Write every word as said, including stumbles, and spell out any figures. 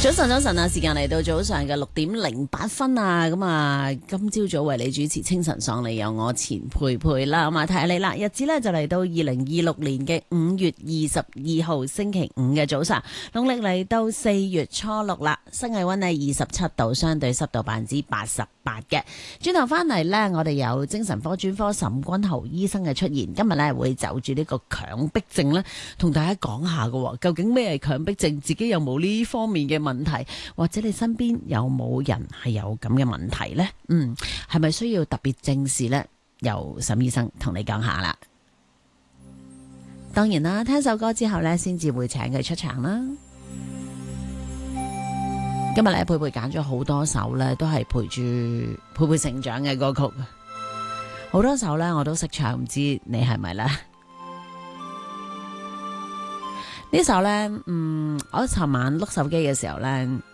早晨，早晨啊！時間嚟到早上嘅六點零八分啊，咁啊，今朝早為你主持清晨爽利有我錢佩佩啦，咁啊睇下你啦，日子呢就嚟到二零二六年嘅五月二十二號星期五嘅早上，農曆嚟到四月初六啦，室外溫係二十七度，相對濕度百分之八十八嘅。轉頭翻嚟呢，我哋有精神科專科岑君豪醫生嘅出現，今日呢會就住呢個強迫症呢，同大家講下嘅，究竟咩係強迫症，自己有冇呢方面嘅問題，或者你身邊有冇人係有咁嘅問題呢？嗯，係咪需要特別正視呢？由岑醫生同你講下啦。當然啦，聽首歌之後呢，先至會請佢出場啦。今日咧，佩佩揀咗好多首呢，都係陪住佩佩成長嘅歌曲，好多首呢，我都識唱，唔知你係咪呢？呢首呢，嗯，我尋晚碌手機嘅時候呢。